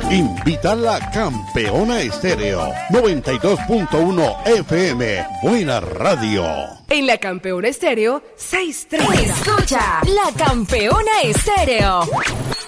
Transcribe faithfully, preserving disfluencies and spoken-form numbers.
Invita la Campeona Estéreo noventa y dos punto uno F M. Buena radio. En la Campeona Estéreo seiscientos treinta. Escucha la Campeona Estéreo.